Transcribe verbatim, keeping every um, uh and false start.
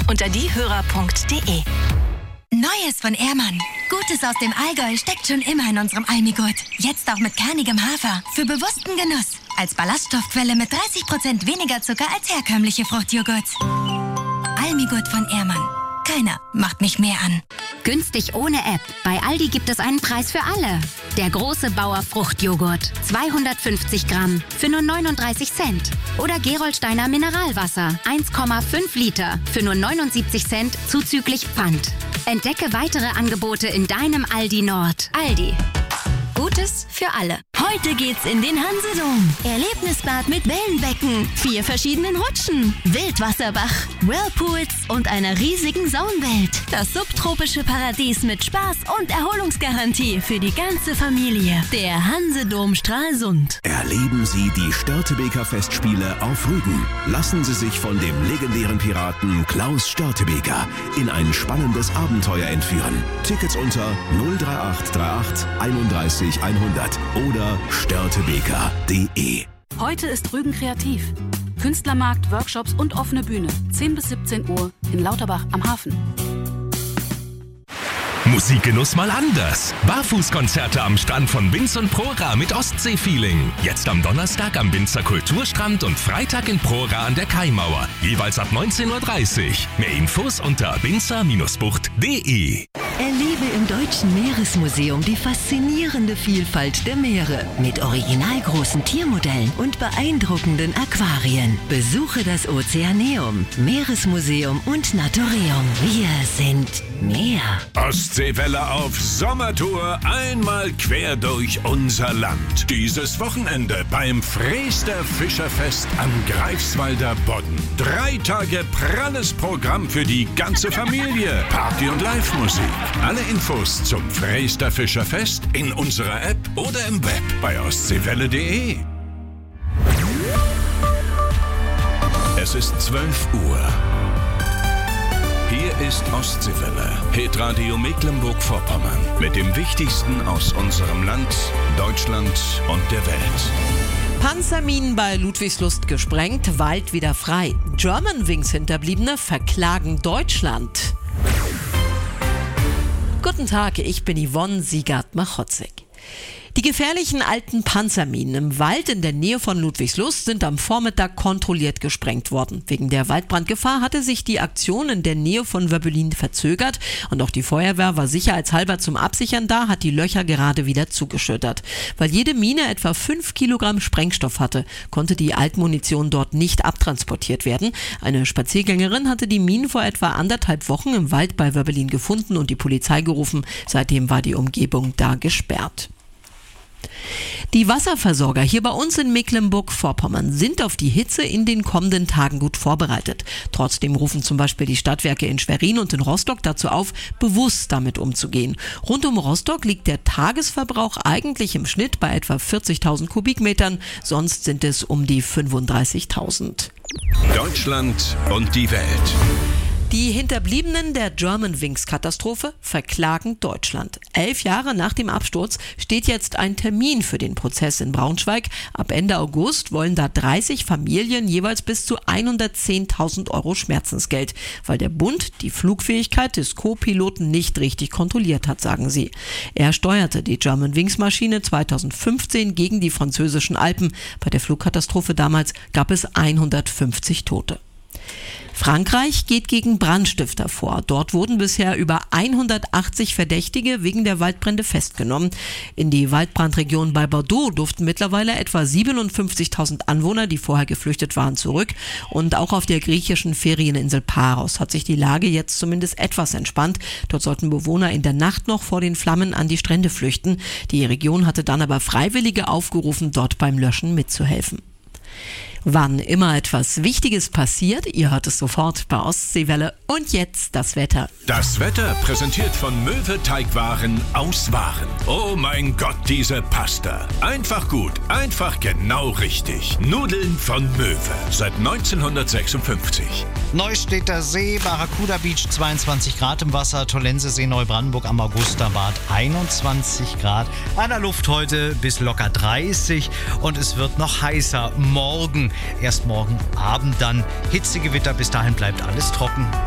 unter diehörer punkt de. Neues von Ehrmann. Gutes aus dem Allgäu steckt schon immer in unserem Almigurt. Jetzt auch mit kernigem Hafer. Für bewussten Genuss. Als Ballaststoffquelle mit dreißig Prozent weniger Zucker als herkömmliche Fruchtjoghurts. Almigurt von Ehrmann. Keiner macht mich mehr an. Günstig ohne App. Bei Aldi gibt es einen Preis für alle. Der große Bauer Fruchtjoghurt. zweihundertfünfzig Gramm für nur neununddreißig Cent. Oder Gerolsteiner Mineralwasser. eins Komma fünf Liter für nur neunundsiebzig Cent zuzüglich Pfand. Entdecke weitere Angebote in deinem Aldi Nord. Aldi. Gutes für alle. Heute geht's in den Hansedom. Erlebnisbad mit Wellenbecken, vier verschiedenen Rutschen, Wildwasserbach, Whirlpools und einer riesigen Saunwelt. Das subtropische Paradies mit Spaß und Erholungsgarantie für die ganze Familie. Der Hansedom Stralsund. Erleben Sie die Störtebeker Festspiele auf Rügen. Lassen Sie sich von dem legendären Piraten Klaus Störtebeker in ein spannendes Abenteuer entführen. Tickets unter null drei acht drei acht einunddreißig hundert oder störtebeker punkt de. Heute ist Rügen kreativ. Künstlermarkt, Workshops und offene Bühne. zehn bis siebzehn Uhr in Lauterbach am Hafen. Musikgenuss mal anders. Barfußkonzerte am Strand von Binz und Prora mit Ostsee-Feeling. Jetzt am Donnerstag am Binzer Kulturstrand und Freitag in Prora an der Kaimauer. Jeweils ab neunzehn Uhr dreißig. Mehr Infos unter binzer Bindestrich bucht punkt de. Erlebe im Deutschen Meeresmuseum die faszinierende Vielfalt der Meere mit originalgroßen Tiermodellen und beeindruckenden Aquarien. Besuche das Ozeaneum, Meeresmuseum und Naturium. Wir sind Meer. Ostseewelle auf Sommertour, einmal quer durch unser Land. Dieses Wochenende beim Freester Fischerfest am Greifswalder Bodden. Drei Tage pralles Programm für die ganze Familie. Party und Live-Musik. Alle Infos zum Freester Fischerfest in unserer App oder im Web bei ostseewelle punkt de. Es ist zwölf Uhr. Hier ist Ostseewelle, Hitradio Mecklenburg-Vorpommern mit dem Wichtigsten aus unserem Land, Deutschland und der Welt. Panzerminen bei Ludwigslust gesprengt, Wald wieder frei. Germanwings-Hinterbliebene verklagen Deutschland. Guten Tag, ich bin Yvonne Siegert-Machotzig. Die gefährlichen alten Panzerminen im Wald in der Nähe von Ludwigslust sind am Vormittag kontrolliert gesprengt worden. Wegen der Waldbrandgefahr hatte sich die Aktion in der Nähe von Wöbbelin verzögert und auch die Feuerwehr war sicherheitshalber zum Absichern da, hat die Löcher gerade wieder zugeschüttet. Weil jede Mine etwa fünf Kilogramm Sprengstoff hatte, konnte die Altmunition dort nicht abtransportiert werden. Eine Spaziergängerin hatte die Minen vor etwa anderthalb Wochen im Wald bei Wöbbelin gefunden und die Polizei gerufen. Seitdem war die Umgebung da gesperrt. Die Wasserversorger hier bei uns in Mecklenburg-Vorpommern sind auf die Hitze in den kommenden Tagen gut vorbereitet. Trotzdem rufen zum Beispiel die Stadtwerke in Schwerin und in Rostock dazu auf, bewusst damit umzugehen. Rund um Rostock liegt der Tagesverbrauch eigentlich im Schnitt bei etwa vierzigtausend Kubikmetern, sonst sind es um die fünfunddreißigtausend. Deutschland und die Welt. Die Hinterbliebenen der Germanwings-Katastrophe verklagen Deutschland. Elf Jahre nach dem Absturz steht jetzt ein Termin für den Prozess in Braunschweig. Ab Ende August wollen da dreißig Familien jeweils bis zu hundertzehntausend Euro Schmerzensgeld, weil der Bund die Flugfähigkeit des Co-Piloten nicht richtig kontrolliert hat, sagen sie. Er steuerte die Germanwings-Maschine zweitausendfünfzehn gegen die französischen Alpen. Bei der Flugkatastrophe damals gab es hundertfünfzig Tote. Frankreich geht gegen Brandstifter vor. Dort wurden bisher über hundertachtzig Verdächtige wegen der Waldbrände festgenommen. In die Waldbrandregion bei Bordeaux durften mittlerweile etwa siebenundfünfzigtausend Anwohner, die vorher geflüchtet waren, zurück. Und auch auf der griechischen Ferieninsel Paros hat sich die Lage jetzt zumindest etwas entspannt. Dort sollten Bewohner in der Nacht noch vor den Flammen an die Strände flüchten. Die Region hatte dann aber Freiwillige aufgerufen, dort beim Löschen mitzuhelfen. Wann immer etwas Wichtiges passiert, ihr hört es sofort bei Ostseewelle. Und jetzt das Wetter. Das Wetter präsentiert von Möwe Teigwaren aus Waren. Oh mein Gott, diese Pasta. Einfach gut, einfach genau richtig. Nudeln von Möwe. Seit neunzehnhundertsechsundfünfzig. Neustädter See, Barracuda Beach zweiundzwanzig Grad im Wasser, Tollensesee Neubrandenburg am Augusterbad einundzwanzig Grad. An der Luft heute bis locker dreißig und es wird noch heißer morgen. Erst morgen Abend dann Hitzegewitter, bis dahin bleibt alles trocken.